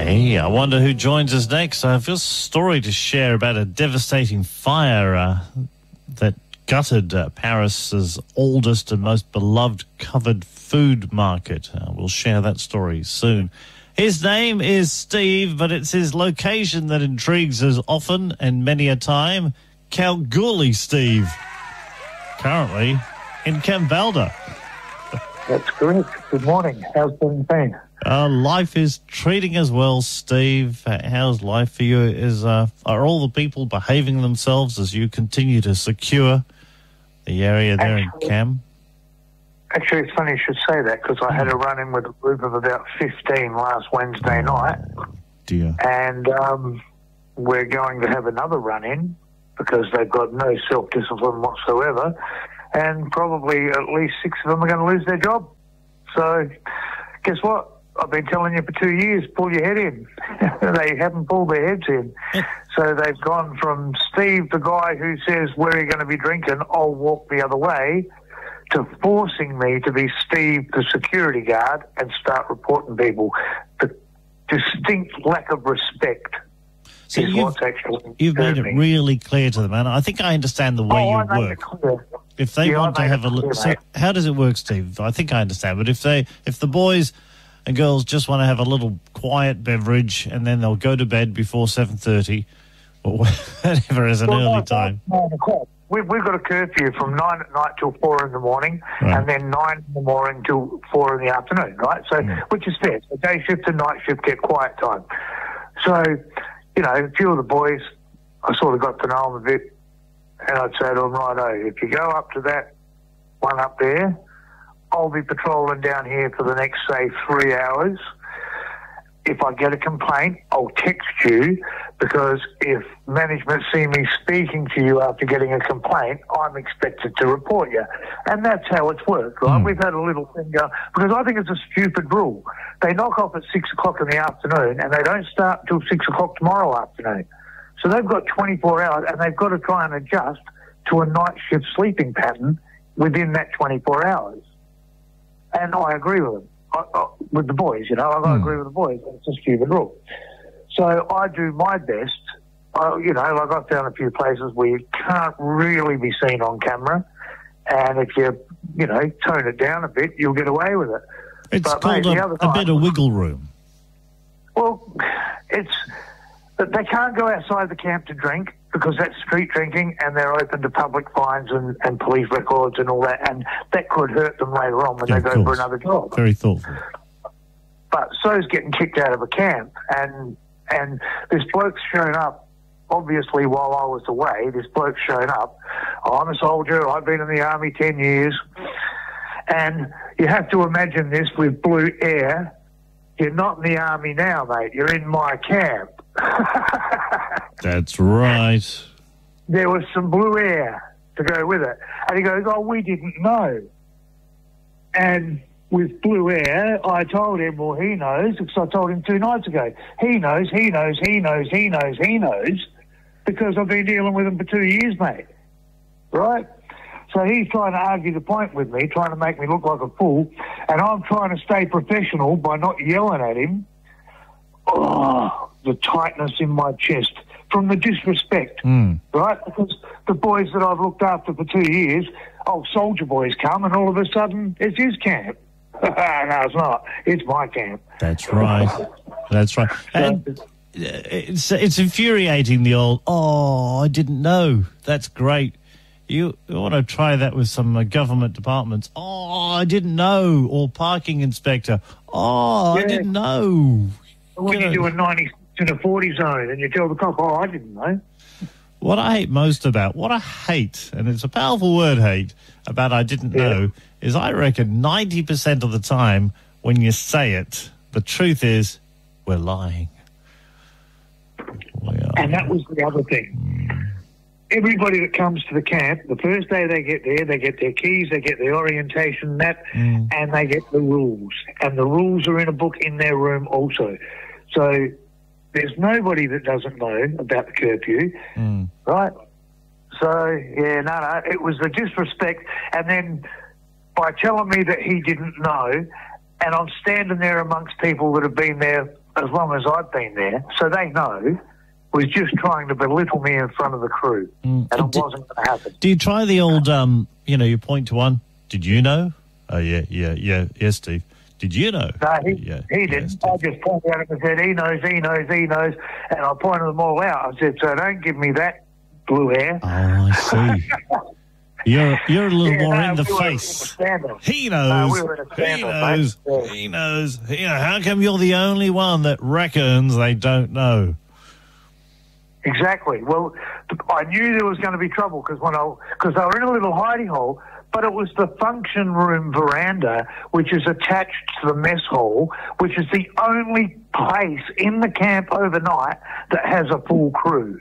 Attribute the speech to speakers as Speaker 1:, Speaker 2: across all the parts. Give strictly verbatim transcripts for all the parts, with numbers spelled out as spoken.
Speaker 1: Hey, I wonder who joins us next. I have a story to share about a devastating fire uh, that gutted uh, Paris's oldest and most beloved covered food market. Uh, we'll share that story soon. His name is Steve, but it's his location that intrigues us often and many a time. Kalgoorlie Steve, currently in Kambalda.
Speaker 2: That's correct. Good morning. How's things been?
Speaker 1: Uh, life is treating us well, Steve. Uh, how's life for you? Is uh, are all the people behaving themselves as you continue to secure the area there actually, in Cam?
Speaker 2: Actually, it's funny you should say that, because I had a run-in with a group of about fifteen last Wednesday
Speaker 1: oh,
Speaker 2: night.
Speaker 1: Dear.
Speaker 2: And um, we're going to have another run-in because they've got no self-discipline whatsoever, and probably at least six of them are going to lose their job. So guess what? I've been telling you for two years, pull your head in. They haven't pulled their heads in. So they've gone from Steve, the guy who says, where are you going to be drinking? I'll walk the other way, to forcing me to be Steve, the security guard, and start reporting people. The distinct lack of respect
Speaker 1: so
Speaker 2: is
Speaker 1: you've,
Speaker 2: what's actually
Speaker 1: You've made it
Speaker 2: me.
Speaker 1: really clear to them, and I think I understand the way
Speaker 2: oh,
Speaker 1: you
Speaker 2: I made
Speaker 1: work.
Speaker 2: It clear.
Speaker 1: If they
Speaker 2: yeah,
Speaker 1: want to have a look, so how does it work, Steve? I think I understand, but if they, if the boys and girls just want to have a little quiet beverage and then they'll go to bed before seven thirty or whatever is an
Speaker 2: well,
Speaker 1: early
Speaker 2: no,
Speaker 1: time.
Speaker 2: nine o'clock. We, we've got a curfew from nine at night till four in the morning, right. and then nine in the morning till four in the afternoon, right? So, mm. which is fair. So day shift and night shift get quiet time. So, you know, a few of the boys, I sort of got to know them a bit, and I'd say to them, righto, if you go up to that one up there, I'll be patrolling down here for the next, say, three hours. If I get a complaint, I'll text you, because if management see me speaking to you after getting a complaint, I'm expected to report you. And that's how it's worked, right? Mm. We've had a little thing go, because I think it's a stupid rule. They knock off at six o'clock in the afternoon, and they don't start until six o'clock tomorrow afternoon. So they've got twenty-four hours, and they've got to try and adjust to a night shift sleeping pattern within that twenty-four hours. And I agree with them, I, I, with the boys, you know, I mm. agree with the boys. It's a stupid rule. So I do my best. I, you know, like I've found a few places where you can't really be seen on camera, and if you, you know, tone it down a bit, you'll get away with it.
Speaker 1: It's
Speaker 2: but,
Speaker 1: called
Speaker 2: mate,
Speaker 1: a,
Speaker 2: a
Speaker 1: night, bit of wiggle room.
Speaker 2: Well, it's they can't go outside the camp to drink, because that's street drinking, and they're open to public fines and, and police records and all that, and that could hurt them later on when
Speaker 1: yeah,
Speaker 2: they go for another job.
Speaker 1: Very thoughtful.
Speaker 2: But so's getting kicked out of a camp, and and this bloke's shown up, obviously while I was away, this bloke's shown up. I'm a soldier, I've been in the army ten years, and you have to imagine this with blue air. You're not in the army now, mate, you're in my camp.
Speaker 1: That's right.
Speaker 2: There was some blue air to go with it. And he goes, oh, we didn't know. And with blue air, I told him, well, he knows, because I told him two nights ago. He knows, he knows, he knows, he knows, he knows, because I've been dealing with him for two years, mate. Right? So he's trying to argue the point with me, trying to make me look like a fool, and I'm trying to stay professional by not yelling at him. Oh, the tightness in my chest from the disrespect,
Speaker 1: mm.
Speaker 2: right? Because the boys that I've looked after for two years, oh, soldier boys come, and all of a sudden it's his camp. No, it's not. It's my camp.
Speaker 1: That's right. That's right. And it's it's infuriating, the old, oh, I didn't know. That's great. You want to try that with some uh, government departments. Oh, I didn't know. Or parking inspector. Oh, yeah. I didn't know.
Speaker 2: When you, you do a ninety in a forty zone and you tell the cop, oh, I didn't know.
Speaker 1: What I hate most about, what I hate, and it's a powerful word, hate, about I didn't yeah. know, is I reckon ninety percent of the time when you say it, the truth is we're lying. We are.
Speaker 2: And that was the other thing. Mm. Everybody that comes to the camp, the first day they get there, they get their keys, they get their orientation map, mm. and they get the rules. And the rules are in a book in their room also. So there's nobody that doesn't know about the curfew, mm. right? So, yeah, no, no, it was the disrespect. And then by telling me that he didn't know, and I'm standing there amongst people that have been there as long as I've been there, so they know, was just trying to belittle me in front of the crew, mm. and it did, wasn't going to happen.
Speaker 1: Do you try the old, um, you know, you point to one, did you know? Oh, yeah, yeah, yeah, yes, Steve. Did you know?
Speaker 2: No, he,
Speaker 1: yeah,
Speaker 2: he didn't. Yeah, I just pointed at him and said, he knows, he knows, he knows, and I pointed them all out. I said, so don't give me that blue hair.
Speaker 1: Oh, I see. You're you're a little yeah, more no, in the we face. He knows. No, we he knows. Yeah. He knows. You know, how come you're the only one that reckons they don't know?
Speaker 2: Exactly. Well, I knew there was going to be trouble because when I because they were in a little hidey hole, but it was the function room veranda, which is attached to the mess hall, which is the only place in the camp overnight that has a full crew.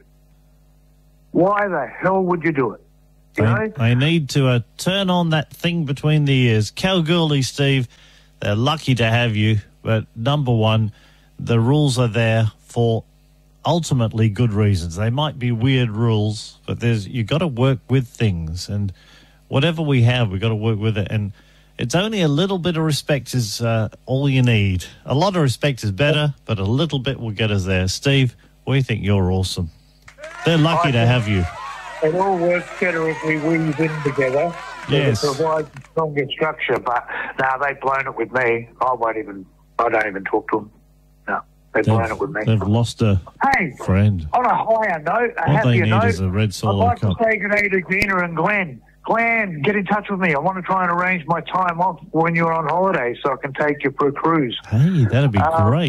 Speaker 2: Why the hell would you do it? You
Speaker 1: they,
Speaker 2: know?
Speaker 1: they need to uh, turn on that thing between the ears. Kalgoorlie, Steve, they're lucky to have you, but number one, the rules are there for ultimately good reasons. They might be weird rules, but there's you got to work with things, and whatever we have, we've got to work with it. And it's only a little bit of respect is uh, all you need. A lot of respect is better, but a little bit will get us there. Steve, we think you're awesome. They're lucky to have you.
Speaker 2: It all works better if we weave in together.
Speaker 1: Yes.
Speaker 2: It provides stronger structure, but now they've blown it with me. I won't even, I don't even talk to them. No, they've, they've blown it with me.
Speaker 1: They've lost a
Speaker 2: hey,
Speaker 1: friend.
Speaker 2: On a higher note, a
Speaker 1: what
Speaker 2: happier
Speaker 1: they need
Speaker 2: note,
Speaker 1: is a red solo
Speaker 2: I'd like
Speaker 1: cup.
Speaker 2: to say good day to Gina and Glenn. Glenn, get in touch with me. I want to try and arrange my time off when you're on holiday so I can take you for a cruise.
Speaker 1: Hey, that'd be um, great.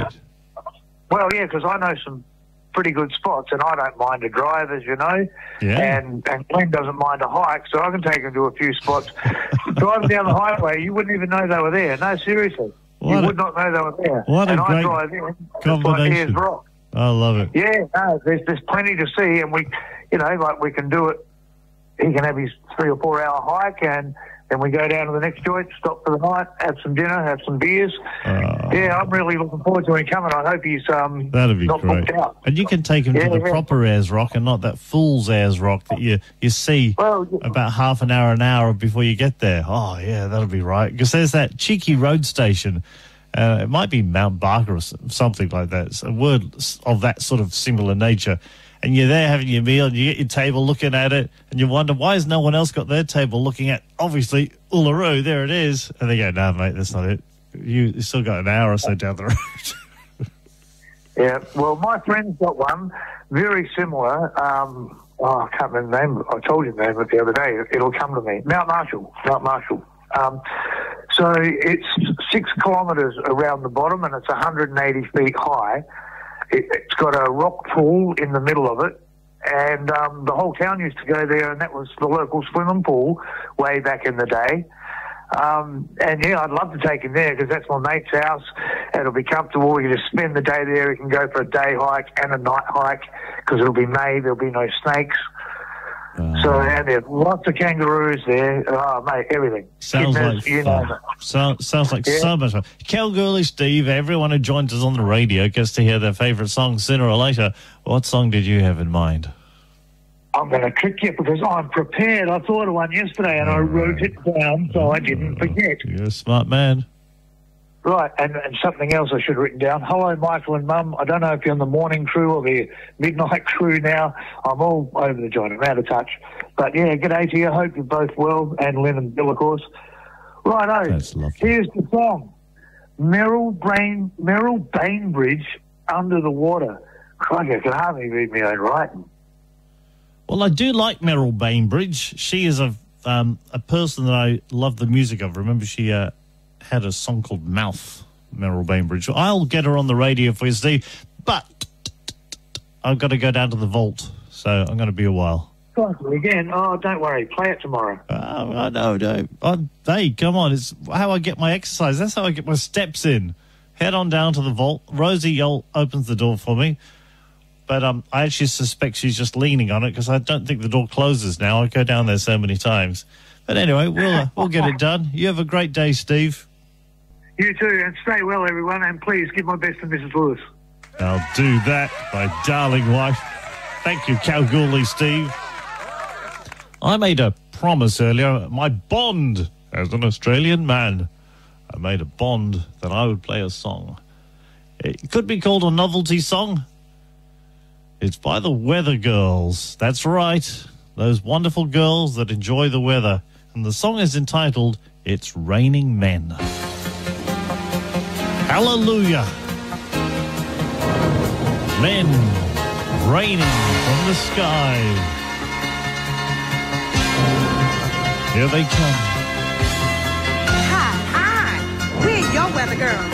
Speaker 2: Well, yeah, because I know some pretty good spots, and I don't mind a drive, as you know.
Speaker 1: Yeah.
Speaker 2: And and Glenn doesn't mind a hike, so I can take him to a few spots. Driving down the highway, you wouldn't even know they were there. No, seriously.
Speaker 1: What
Speaker 2: you
Speaker 1: a,
Speaker 2: would not know they were there.
Speaker 1: What
Speaker 2: and
Speaker 1: a
Speaker 2: I
Speaker 1: great
Speaker 2: drive in,
Speaker 1: combination.
Speaker 2: It's like Ayers Rock.
Speaker 1: I love it.
Speaker 2: Yeah, no, there's, there's plenty to see, and we, you know, like we can do it. He can have his three or four hour hike, and then we go down to the next joint, stop for the night, have some dinner, have some beers. Uh, yeah, I'm really looking forward to him coming. I hope he's um,
Speaker 1: that'd be
Speaker 2: not
Speaker 1: great.
Speaker 2: booked out.
Speaker 1: And you can take him
Speaker 2: yeah,
Speaker 1: to the
Speaker 2: yeah.
Speaker 1: proper Ayers Rock and not that fool's Ayers Rock that you, you see
Speaker 2: well,
Speaker 1: about half an hour, an hour before you get there. Oh, yeah, that'll be right. Because there's that cheeky road station. Uh, it might be Mount Barker or something like that. It's a word of that sort of similar nature. And you're there having your meal, and you get your table looking at it, and you wonder, why has no one else got their table looking at, obviously, Uluru, there it is. And they go, no, mate, that's not it. You, you still got an hour or so down the road.
Speaker 2: Yeah, well, my friend's got one very similar. Um, oh, I can't remember the name. I told you the name of it the other day. It'll come to me. Mount Marshall. Mount Marshall. Um, so it's six kilometres around the bottom, and it's one hundred eighty feet high. It, it's got a rock pool in the middle of it, and um, the whole town used to go there, and that was the local swimming pool way back in the day. Um, and yeah, I'd love to take him there because that's my mate's house. It'll be comfortable. You just spend the day there. You can go for a day hike and a night hike because it'll be May. There'll be no snakes. Uh, so and there's lots of kangaroos there. Oh, mate, everything.
Speaker 1: Sounds
Speaker 2: Kidneys,
Speaker 1: like
Speaker 2: you
Speaker 1: fun.
Speaker 2: know it.
Speaker 1: So, sounds like
Speaker 2: yeah.
Speaker 1: so much fun. Kalgoorlie Steve, everyone who joins us on the radio gets to hear their favourite song sooner or later. What song did you have in mind?
Speaker 2: I'm going to trick you because I'm prepared. I thought of one yesterday and I wrote it down so I didn't forget.
Speaker 1: You're a smart man.
Speaker 2: Right, and, and something else I should have written down. Hello, Michael and Mum. I don't know if you're on the morning crew or the midnight crew now. I'm all over the joint. I'm out of touch. But, yeah, g'day to you. Hope you're both well. And Lynn and Bill, of course. Righto.
Speaker 1: That's lovely.
Speaker 2: Here's the song. Merrill, Brain, Merrill Bainbridge, Under the Water. Crikey, I can hardly read my own writing.
Speaker 1: Well, I do like Merrill Bainbridge. She is a um, a person that I love the music of. Remember, she uh, had a song called Mouth, Merrill Bainbridge. I'll get her on the radio for you, Steve, but I've got to go down to the vault, so I'm going to be a while.
Speaker 2: Again, oh, don't worry, play it tomorrow.
Speaker 1: Oh, I know, no. Oh, hey, come on, it's how I get my exercise. That's how I get my steps in. Head on down to the vault. Rosie opens the door for me. But um, I actually suspect she's just leaning on it because I don't think the door closes now. I go down there so many times. But anyway, we'll uh, we'll get it done. You have a great day, Steve.
Speaker 2: You too, and stay well, everyone. And please give my best to Missus Lewis.
Speaker 1: I'll do that, my darling wife. Thank you, Kalgoorlie Steve. I made a promise earlier, my bond as an Australian man. I made a bond that I would play a song It could be called a novelty song. It's by the Weather Girls. That's right. Those wonderful girls that enjoy the weather. And the song is entitled, It's Raining Men. Hallelujah. Men raining from the sky. Here they come.
Speaker 3: Hi, hi. We're your weather girls.